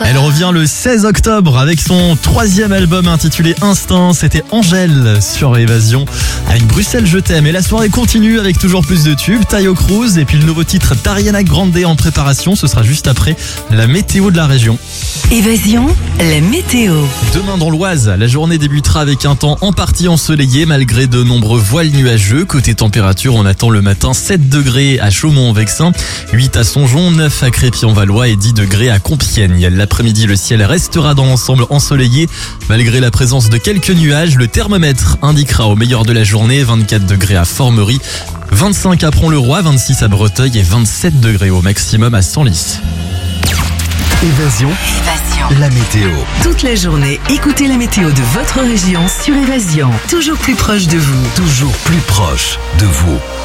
Elle revient le 16 octobre avec son 3e album intitulé Instinct. C'était Angèle sur Évasion avec Bruxelles je t'aime. Et la soirée continue avec toujours plus de tubes. Taio Cruz et puis le nouveau titre d'Ariana Grande en préparation. Ce sera juste après la météo de la région. Évasion, la météo. Demain dans l'Oise, la journée débutera avec un temps en partie ensoleillé malgré de nombreux voiles nuageux. Côté température, on attend le matin 7 degrés à Chaumont-en-Vexin, 8 à Songeon, 9 à Crépy-en-Valois et 10 degrés à Compiègne. L'après-midi, le ciel restera dans l'ensemble ensoleillé. Malgré la présence de quelques nuages, le thermomètre indiquera au meilleur de la journée 24 degrés à Formerie, 25 à Pont-le-Roi, 26 à Breteuil et 27 degrés au maximum à Senlis. Évasion, la météo. Toute la journée, écoutez la météo de votre région sur Évasion. Toujours plus proche de vous. Toujours plus proche de vous.